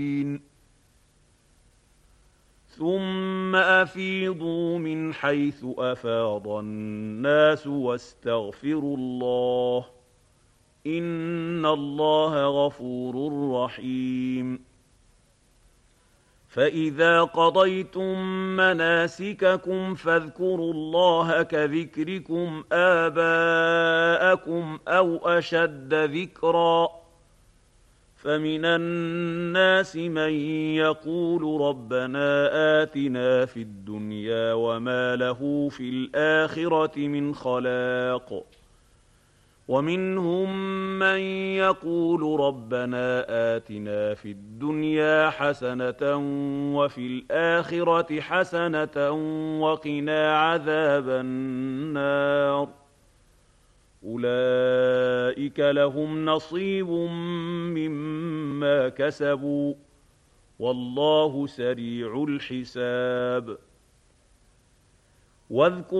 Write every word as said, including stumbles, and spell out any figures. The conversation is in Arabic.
ثم أفيضوا من حيث أفاض الناس واستغفروا الله إن الله غفور رحيم. فإذا قضيتم مناسككم فاذكروا الله كذكركم آباءكم أو أشد ذكرًا. فمن الناس من يقول ربنا آتنا في الدنيا وما له في الآخرة من خلاق، ومنهم من يقول ربنا آتنا في الدنيا حسنة وفي الآخرة حسنة وقنا عذاب النار. أولئك لهم نصيب مما كسبوا والله سريع الحساب. واذكر